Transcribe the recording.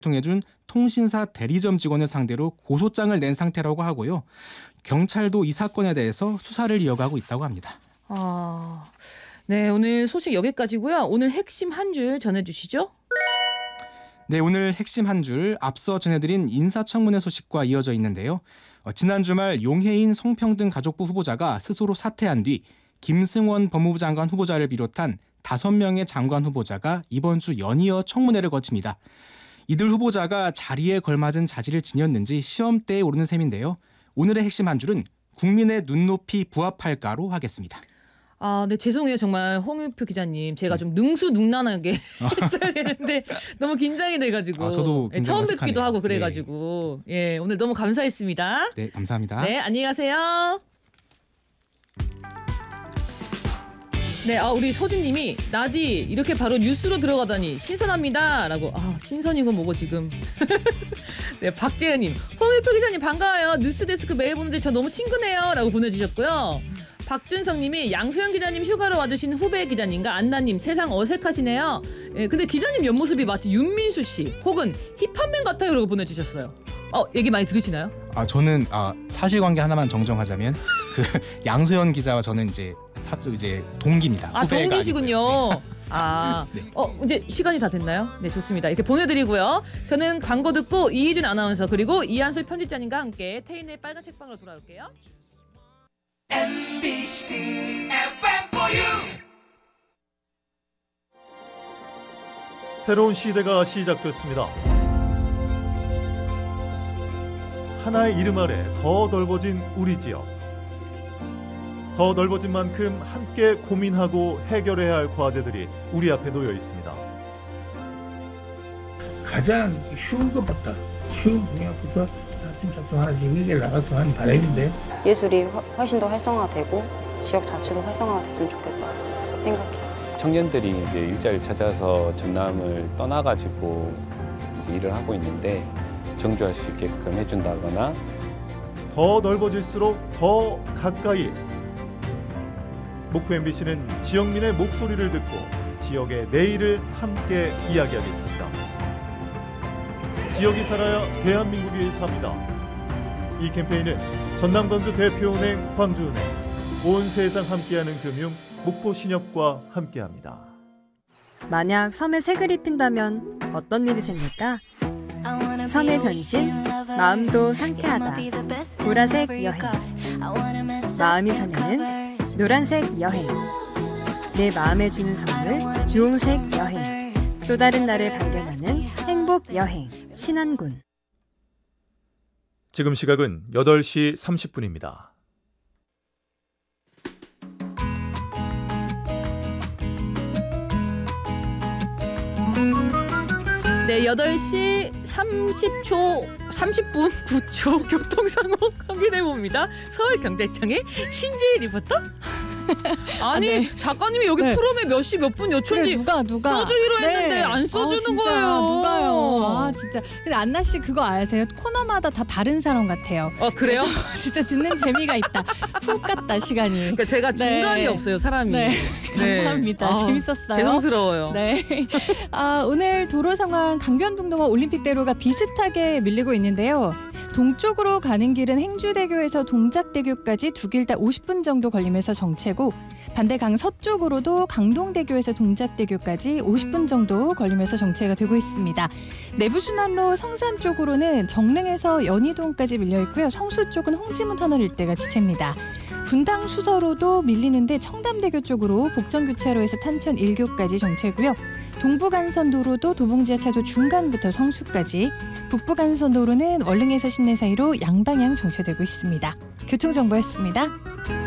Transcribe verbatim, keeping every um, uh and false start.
통해준 통신사 대리점 직원을 상대로 고소장을 낸 상태라고 하고요. 경찰도 이 사건에 대해서 수사를 이어가고 있다고 합니다. 아, 네, 오늘 소식 여기까지고요. 오늘 핵심 한 줄 전해주시죠. 네, 오늘 핵심 한 줄 앞서 전해드린 인사청문회 소식과 이어져 있는데요. 어, 지난 주말 용해인 성평등 가족부 후보자가 스스로 사퇴한 뒤 김승원 법무부 장관 후보자를 비롯한 다섯 명의 장관 후보자가 이번 주 연이어 청문회를 거칩니다. 이들 후보자가 자리에 걸맞은 자질을 지녔는지 시험대에 오르는 셈인데요. 오늘의 핵심 한 줄은 국민의 눈높이 부합할까로 하겠습니다. 아, 네, 죄송해요. 정말 홍유표 기자님. 제가 좀 능수능란하게 했어야 되는데 너무 긴장이 돼가지고. 아, 저도 네, 처음 어색하네요. 뵙기도 하고 그래가지고. 예. 예, 오늘 너무 감사했습니다. 네, 감사합니다. 네, 안녕히 가세요. 네, 아, 우리 소진님이 나디 이렇게 바로 뉴스로 들어가다니 신선합니다라고. 아, 신선이고 뭐고 지금. 네, 박재현님, 홍유표 기자님 반가워요. 뉴스데스크 매일 보는데 저 너무 친근해요라고 보내주셨고요. 박준성님이 양소영 기자님 휴가로 와주신 후배 기자님과 안나님 세상 어색하시네요. 예, 근데 기자님 옆모습이 마치 윤민수 씨 혹은 힙합맨 같아요 라고 보내주셨어요. 어, 얘기 많이 들으시나요? 아, 저는 아, 사실관계 하나만 정정하자면 그 양소연 기자와 저는 이제 사 이제 동기입니다. 아, 후배가 동기시군요. 아니고요. 아, 네. 어, 이제 시간이 다 됐나요? 네, 좋습니다. 이렇게 보내드리고요. 저는 광고 듣고 이희준 아나운서 그리고 이한솔 편집자님과 함께 태인의 빨간 책방으로 돌아올게요. 엠비씨 에프엠 for you. 새로운 시대가 시작됐습니다. 하나의 이름 아래 더 넓어진 우리 지역. 더 넓어진 만큼 함께 고민하고 해결해야 할 과제들이 우리 앞에 놓여 있습니다. 가장 쉬운 것부터 쉬운 분야부터 차츰차츰 하나씩 해결 나갔으면 하는 바람인데 예술이 훨씬 더 활성화되고 지역 자체도 활성화가 됐으면 좋겠다 생각해요. 청년들이 이제 일자리를 찾아서 전남을 떠나가지고 이제 일을 하고 있는데 정주할 수 있게끔 해준다거나 더 넓어질수록 더 가까이. 목포 엠비씨는 지역민의 목소리를 듣고 지역의 내일을 함께 이야기하겠습니다. 지역이 살아야 대한민국이 삽니다. 이 캠페인은 전남광주 대표은행 광주은행, 온 세상 함께하는 금융 목포신협과 함께합니다. 만약 섬에 색을 입힌다면 어떤 일이 생길까? 섬의 변신, 마음도 상쾌하다. 보라색 여행. 마음이 설레는 노란색 여행. 내 마음에 주는 선물 주홍색 여행. 또 다른 나를 발견하는 행복 여행 신안군. 지금 시각은 여덟 시 삼십 분입니다. 네, 여덟 시 삼십 초, 삼십 분 구 초 교통 상황 확인해 봅니다. 서울경찰청의 신지희 리포터. 아니, 아, 네. 작가님이 여기 네. 프롬에 몇 시 몇 분 몇 초인지 그래, 누가 누가 써주기로 네. 했는데 안 써주는 아, 진짜, 거예요. 누가요? 아 진짜. 근데 안나 씨 그거 아세요? 코너마다 다 다른 사람 같아요. 어, 그래요? 진짜 듣는 재미가 있다. 훅 갔다 시간이. 그러니까 제가 중간이 네. 없어요, 사람이. 네. 감사합니다. 아, 재밌었어요. 죄송스러워요. 네. 아, 오늘 도로 상황 강변북로와 올림픽대로가 비슷하게 밀리고 있는데요. 동쪽으로 가는 길은 행주대교에서 동작대교까지 두 길 다 오십 분 정도 걸리면서 정체고, 반대 강 서쪽으로도 강동대교에서 동작대교까지 오십 분 정도 걸리면서 정체가 되고 있습니다. 내부순환로 성산 쪽으로는 정릉에서 연희동까지 밀려 있고요. 성수 쪽은 홍지문 터널 일대가 지체입니다. 분당 수서로도 밀리는데 청담대교 쪽으로 복정교차로에서 탄천 일 교까지 정체고요. 동부간선도로도 도봉지하차도 중간부터 성수까지, 북부간선도로는 월릉에서 신내 사이로 양방향 정체되고 있습니다. 교통정보였습니다.